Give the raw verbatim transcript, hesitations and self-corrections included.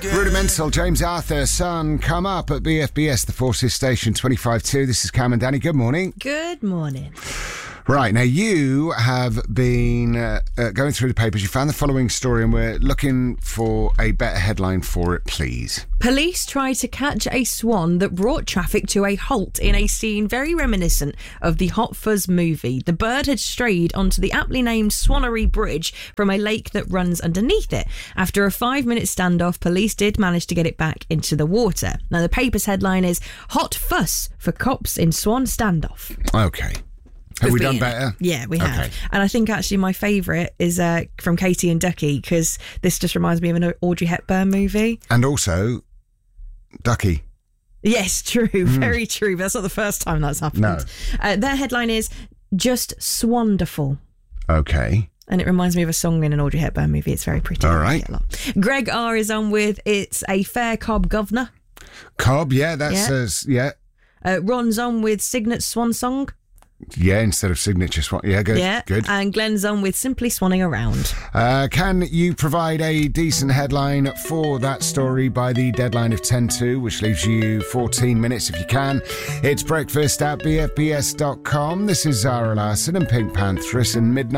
Rudimental, James Arthur, Sun, come up at B F B S, the Forces Station twenty-five two. This is Cam and Danny. Good morning. Good morning. Right, now you have been uh, uh, going through the papers. You found the following story and we're looking for a better headline for it, please. Police tried to catch a swan that brought traffic to a halt in a scene very reminiscent of the Hot Fuzz movie. The bird had strayed onto the aptly named Swannery Bridge from a lake that runs underneath it. After a five-minute standoff, police did manage to get it back into the water. Now, the paper's headline is Hot Fuss for Cops in Swan Standoff. Okay. Have we done better? Yeah, we have. Okay. And I think actually my favourite is uh, from Katie and Ducky, because this just reminds me of an Audrey Hepburn movie. And also, Ducky. Yes, true. Mm. Very true. But that's not the first time that's happened. No. Uh, their headline is Just Swonderful. Okay. And it reminds me of a song in an Audrey Hepburn movie. It's very pretty. All right. Greg R is on with It's a Fair Cob Governor. Cob, yeah, that yeah. says, yeah. Uh, Ron's on with Signet Swan Song. Yeah, instead of signature swan. Yeah, good. Yeah, good. And Glenn's on with Simply Swanning Around. Uh, can you provide a decent headline for that story by the deadline of ten two, which leaves you fourteen minutes if you can? It's breakfast at b f b s dot com. This is Zara Larson and Pink Pantheress and Midnight.